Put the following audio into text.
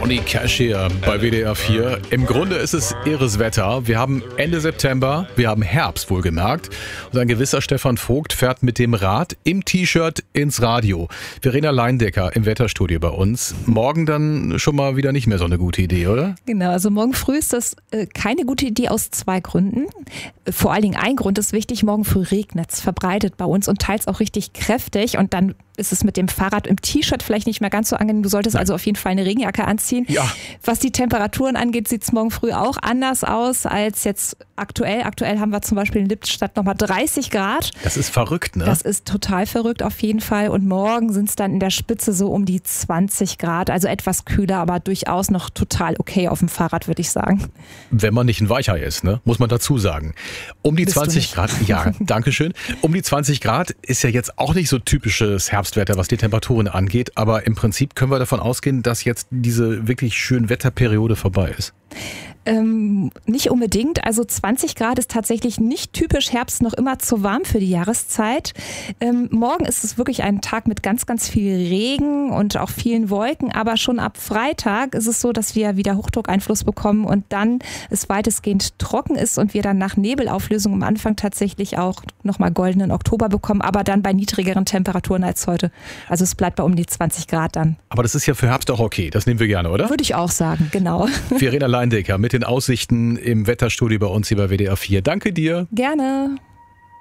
Johnny Cash hier bei WDR 4. Im Grunde ist es irres Wetter. Wir haben Ende September, wir haben Herbst wohlgemerkt. Und ein gewisser Stefan Vogt fährt mit dem Rad im T-Shirt ins Radio. Verena Leindecker im Wetterstudio bei uns. Morgen dann schon mal wieder nicht mehr so eine gute Idee, oder? Genau, also morgen früh ist das keine gute Idee aus 2 Gründen. Vor allen Dingen ein Grund ist wichtig, morgen früh regnet es, verbreitet bei uns und teils auch richtig kräftig. Und dann ist es mit dem Fahrrad im T-Shirt vielleicht nicht mehr ganz so angenehm. Du solltest also auf jeden Fall eine Regenjacke anziehen. Ja. Was die Temperaturen angeht, sieht es morgen früh auch anders aus als jetzt aktuell. Aktuell haben wir zum Beispiel in Lippstadt nochmal 30 Grad. Das ist verrückt, ne? Das ist total verrückt auf jeden Fall. Und morgen sind es dann in der Spitze so um die 20 Grad. Also etwas kühler, aber durchaus noch total okay auf dem Fahrrad, würde ich sagen. Wenn man nicht ein Weichei ist, ne? Muss man dazu sagen. Um die 20 Grad, ja, danke schön. Um die 20 Grad ist ja jetzt auch nicht so typisches Herbstwetter, was die Temperaturen angeht. Aber im Prinzip können wir davon ausgehen, dass jetzt diese wirklich schöne Wetterperiode vorbei ist. Nicht unbedingt. Also 20 Grad ist tatsächlich nicht typisch Herbst, noch immer zu warm für die Jahreszeit. Morgen ist es wirklich ein Tag mit ganz, ganz viel Regen und auch vielen Wolken. Aber schon ab Freitag ist es so, dass wir wieder Hochdruckeinfluss bekommen und dann es weitestgehend trocken ist und wir dann nach Nebelauflösung am Anfang tatsächlich auch nochmal goldenen Oktober bekommen, aber dann bei niedrigeren Temperaturen als heute. Also es bleibt bei um die 20 Grad dann. Aber das ist ja für Herbst auch okay. Das nehmen wir gerne, oder? Würde ich auch sagen, genau. Verena Leindecker mit den Aussichten im Wetterstudio bei uns hier bei WDR 4. Danke dir. Gerne.